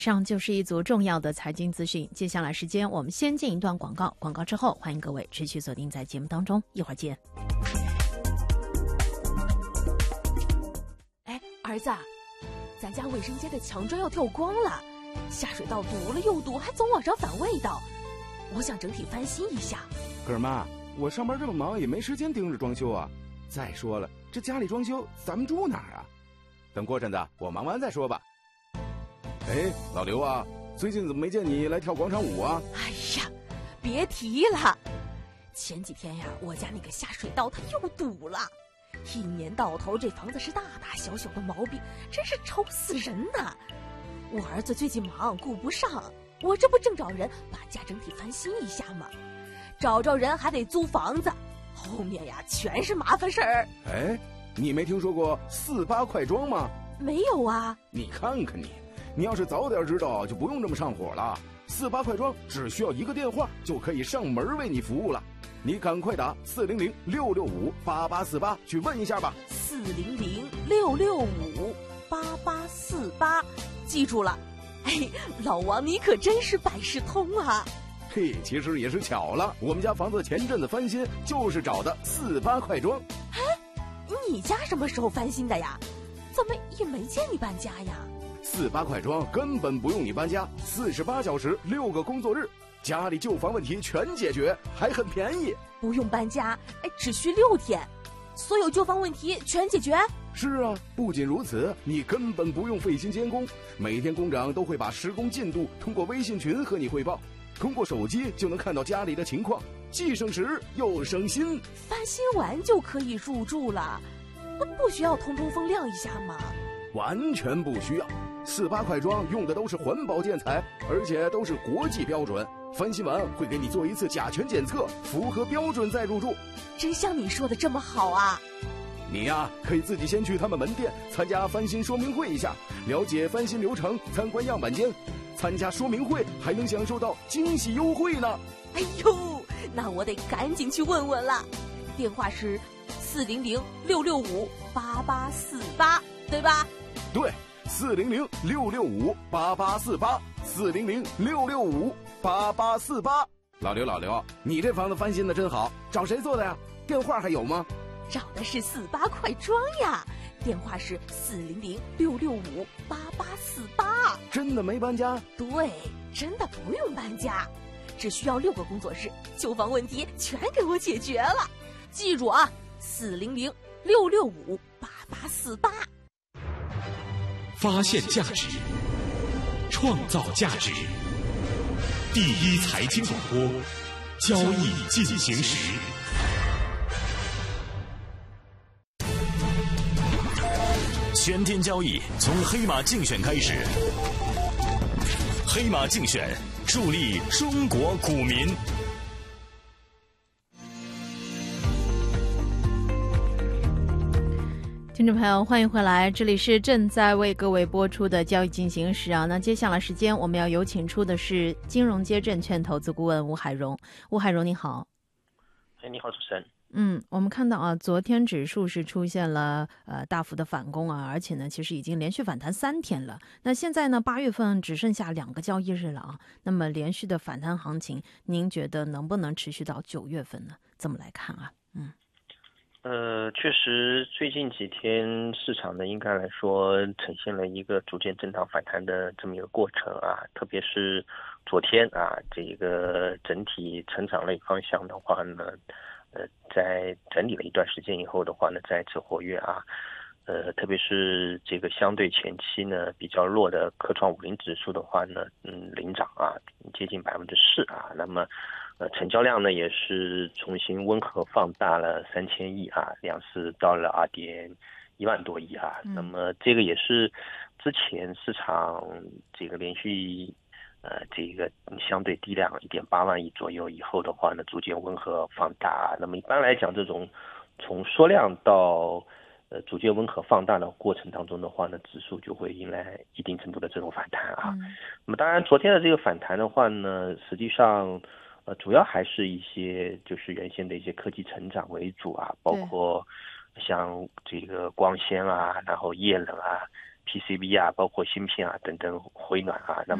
上就是一组重要的财经资讯。接下来时间，我们先进一段广告，广告之后，欢迎各位持续锁定在节目当中，一会儿见。 哎，儿子，咱家卫生间的墙砖要掉光了，下水道堵了又堵，还总往上反味道，我想整体翻新一下。 可是妈，我上班这么忙，也没时间盯着装修啊。再说了，这家里装修，咱们住哪儿啊？等过阵子我忙完再说吧。哎，老刘啊，最近怎么没见你来跳广场舞啊？ 哎呀，别提了，前几天呀，我家那个下水道它又堵了，一年到头这房子是大大小小的毛病，真是愁死人呐。我儿子最近忙顾不上，我这不正找人把家整体翻新一下吗？找着人还得租房子，后面呀全是麻烦事儿。 哎，你没听说过48快装吗？ 没有啊。 你看看你要是早点知道，就不用这么上火了。48快装只需要一个电话就可以上门为你服务了，你赶快打400-665-8848去问一下吧。 400-665-8848，记住了。哎，老王你可真是百事通啊。 嘿，其实也是巧了，我们家房子前阵子翻新，就是找的48快装。 哎，你家什么时候翻新的呀？怎么也没见你搬家呀 ？48快装根本不用你搬家，48小时6个工作日，家里旧房问题全解决，还很便宜。 不用搬家，只需6天，所有旧房问题全解决。 是啊，不仅如此，你根本不用费心监工，每天工长都会把施工进度通过微信群和你汇报，通过手机就能看到家里的情况，既省时又省心。 翻新完就可以入住了，那不需要通风亮一下吗？ 完全不需要，48快装用的都是环保建材，而且都是国际标准。翻新完会给你做一次甲醛检测，符合标准再入住。 真像你说的这么好啊！ 你呀，可以自己先去他们门店参加翻新说明会一下，了解翻新流程，参观样板间。参加说明会还能享受到惊喜优惠呢。 哎呦，那我得赶紧去问问了。电话是400-665-8848，对吧？ 对，400-665-8848，400-665-8848。老刘，你这房子翻新的真好，找谁做的呀？电话还有吗？ 找的是48快装呀，电话是400-665-8848。 真的没搬家？ 对，真的不用搬家，只需要6个工作日，旧房问题全给我解决了。记住啊，400-665-8848。 发现价值，创造价值，第一财经广播，交易进行时。 全天交易从黑马竞选开始，黑马竞选助力中国股民。 听众朋友，欢迎回来，这里是正在为各位播出的交易进行时啊。那接下来时间我们要有请出的是金融街证券投资顾问吴海荣。吴海荣你好。 你好，主持人。 我们看到啊，昨天指数是出现了大幅的反攻啊，而且呢，其实已经连续反弹3天了。那现在呢，8月份只剩下2个交易日了啊。那么连续的反弹行情，您觉得能不能持续到9月份呢？怎么来看啊？ 确实，最近几天市场呢，应该来说呈现了一个逐渐震荡反弹的这么一个过程啊。特别是昨天啊，这个整体成长类方向的话呢，在整理了一段时间以后的话呢，再次活跃啊。特别是这个相对前期呢比较弱的科创50指数的话呢，领涨啊，接近4%啊。那么成交量呢也是重新温和放大了3000亿啊，量是到了2.1万多亿啊。那么这个也是之前市场这个连续这个相对低量1.8万亿左右以后的话呢，逐渐温和放大。那么一般来讲，这种从缩量到逐渐温和放大的过程当中的话呢，指数就会迎来一定程度的这种反弹啊。那么当然，昨天的这个反弹的话呢，实际上主要还是一些就是原先的一些科技成长为主啊，包括像这个光纤啊，然后液冷啊、 PCB 啊，包括芯片啊等等回暖啊，那么